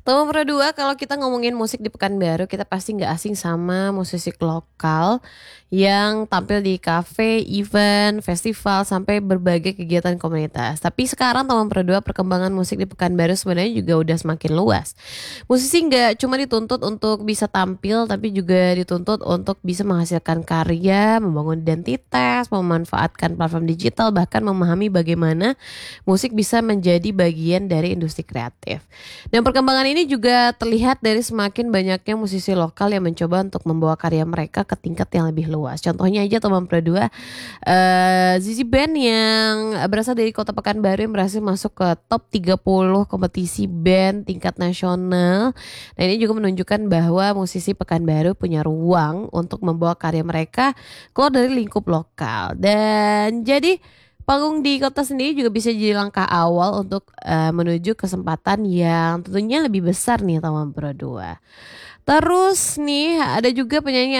Nomor kedua, kalau kita ngomongin musik di Pekanbaru, kita pasti nggak asing sama musisi lokal yang tampil di kafe, event, festival, sampai berbagai kegiatan komunitas. Tapi sekarang nomor kedua, perkembangan musik di Pekanbaru sebenarnya juga udah semakin luas. Musisi nggak cuma dituntut untuk bisa tampil, tapi juga dituntut untuk bisa menghasilkan karya, membangun identitas, memanfaatkan platform digital, bahkan memahami bagaimana musik bisa menjadi bagian dari industri kreatif. Dan perkembangan ini juga terlihat dari semakin banyaknya musisi lokal yang mencoba untuk membawa karya mereka ke tingkat yang lebih luas. Contohnya aja teman Pro 2, Zizi Band yang berasal dari Kota Pekanbaru yang berhasil masuk ke top 30 kompetisi band tingkat nasional. Nah, ini juga menunjukkan bahwa musisi Pekanbaru punya ruang untuk membawa karya mereka keluar dari lingkup lokal. Dan jadi panggung di kota sendiri juga bisa jadi langkah awal untuk menuju kesempatan yang tentunya lebih besar nih teman Pro 2. Terus nih ada juga penyanyi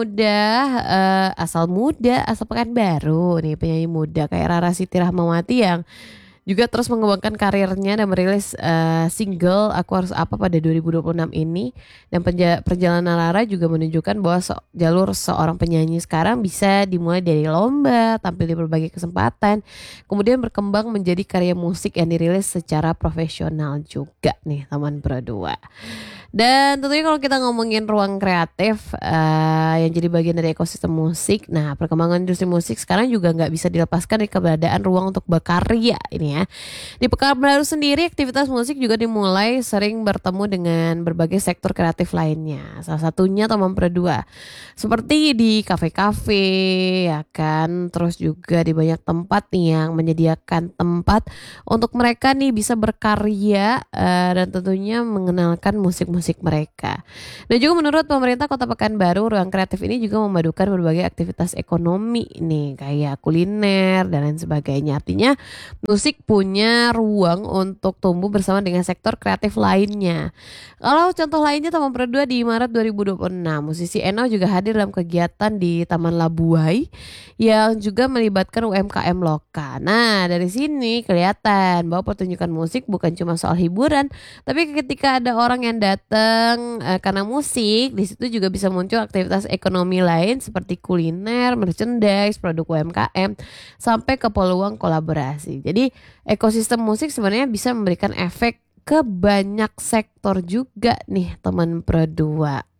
asal Pekanbaru nih, penyanyi muda kayak Rara Siti Rahmawati yang juga terus mengembangkan karirnya dan merilis single Aku Harus Apa pada 2026 ini. Dan perjalanan Rara juga menunjukkan bahwa jalur seorang penyanyi sekarang bisa dimulai dari lomba, tampil di berbagai kesempatan, kemudian berkembang menjadi karya musik yang dirilis secara profesional juga nih teman Pro 2. Dan tentunya kalau kita ngomongin ruang kreatif yang jadi bagian dari ekosistem musik, nah perkembangan industri musik sekarang juga nggak bisa dilepaskan dari keberadaan ruang untuk berkarya ini ya. Di Pekanbaru sendiri aktivitas musik juga dimulai sering bertemu dengan berbagai sektor kreatif lainnya. Salah satunya teman Pro 2 seperti di kafe-kafe ya kan, terus juga di banyak tempat nih yang menyediakan tempat untuk mereka nih bisa berkarya dan tentunya mengenalkan musik-musik mereka. Dan juga menurut pemerintah Kota Pekanbaru, ruang kreatif ini juga memadukan berbagai aktivitas ekonomi nih kayak kuliner dan lain sebagainya. Artinya musik punya ruang untuk tumbuh bersama dengan sektor kreatif lainnya. Kalau contoh lainnya teman Pro 2 di Maret 2026, musisi Eno juga hadir dalam kegiatan di Taman Labuai yang juga melibatkan UMKM lokal. Nah, dari sini kelihatan bahwa pertunjukan musik bukan cuma soal hiburan, tapi ketika ada orang yang datang karena musik, di situ juga bisa muncul aktivitas ekonomi lain seperti kuliner, merchandise, produk UMKM, sampai ke peluang kolaborasi. Jadi ekosistem musik sebenarnya bisa memberikan efek ke banyak sektor juga nih teman Pro 2.